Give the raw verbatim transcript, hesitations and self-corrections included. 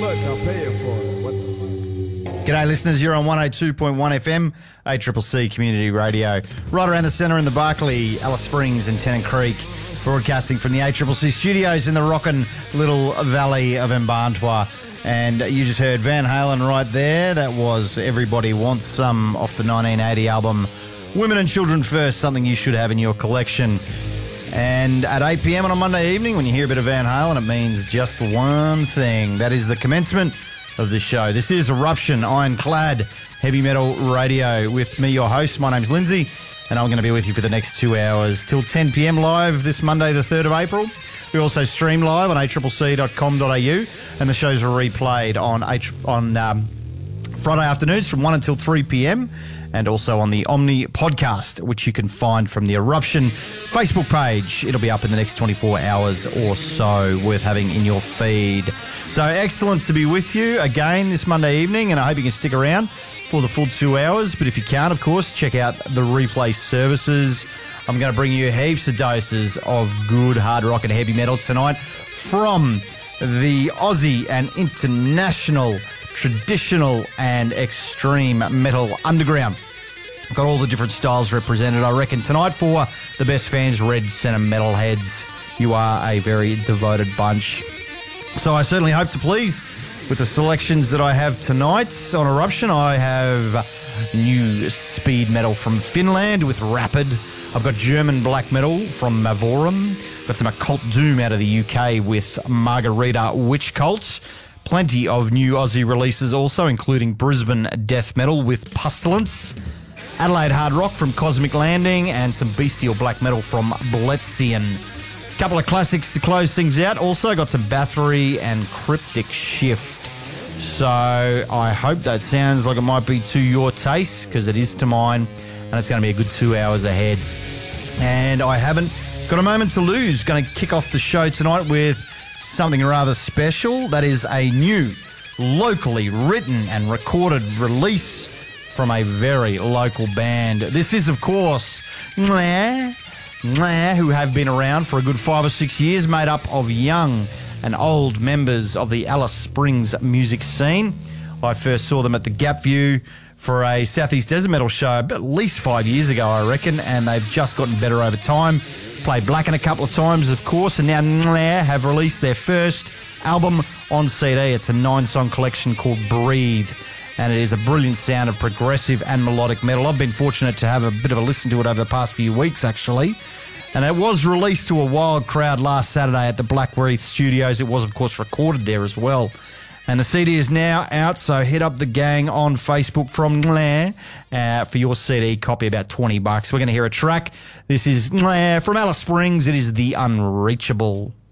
Look, I'll pay you for it. What the fuck? G'day, listeners. You're on one oh two point one F M, A C C C Community Radio. Right around the centre in the Barclay, Alice Springs and Tennant Creek. Broadcasting from the A C C C studios in the rockin' little valley of Mbarntwa. And you just heard Van Halen right there. That was Everybody Wants Some off the nineteen eighty album Women and Children First, something you should have in your collection. And at eight p.m. on a Monday evening, when you hear a bit of Van Halen, it means just one thing. That is the commencement of the show. This is Eruption, Ironclad, Heavy Metal Radio. With me, your host, my name's Lindsay, and I'm going to be with you for the next two hours till ten p.m. live this Monday, the third of April. We also stream live on a c c c dot com dot a u, and the shows are replayed on H- on um, Friday afternoons from one until three p.m, and also on the Omni podcast, which you can find from the Eruption Facebook page. It'll be up in the next twenty-four hours or so, worth having in your feed. So excellent to be with you again this Monday evening, and I hope you can stick around for the full two hours. But if you can't, of course, check out the replay services. I'm going to bring you heaps of doses of good hard rock and heavy metal tonight from the Aussie and international traditional and extreme metal underground. Got all the different styles represented, I reckon, tonight for the best fans, Red Centre Metalheads. You are a very devoted bunch. So I certainly hope to please with the selections that I have tonight on Eruption. I have new speed metal from Finland with Rapid. I've got German black metal from Mavorum. Got some occult doom out of the U K with Margarita Witch Cult. Plenty of new Aussie releases also, including Brisbane death metal with Pestilence. Adelaide hard rock from Cosmic Landing, and some bestial black metal from Bletzian. A couple of classics to close things out. Also got some Bathory and Cryptic Shift. So I hope that sounds like it might be to your taste, because it is to mine, and it's going to be a good two hours ahead. And I haven't got a moment to lose. Going to kick off the show tonight with something rather special. That is a new, locally written and recorded release from a very local band. This is, of course, Mwah, Mwah, who have been around for a good five or six years, made up of young and old members of the Alice Springs music scene. I first saw them at the Gap View for a Southeast Desert Metal show at least five years ago, I reckon, and they've just gotten better over time. Played Blacken a couple of times, of course, and now Mwah have released their first album on C D. It's a nine-song collection called Breathe, and it is a brilliant sound of progressive and melodic metal. I've been fortunate to have a bit of a listen to it over the past few weeks, actually. And it was released to a wild crowd last Saturday at the Blackreath Studios. It was, of course, recorded there as well. And the C D is now out, so hit up the gang on Facebook from Mwah uh, for your C D copy, about twenty bucks. We're going to hear a track. This is Mwah from Alice Springs. It is The Unreachable.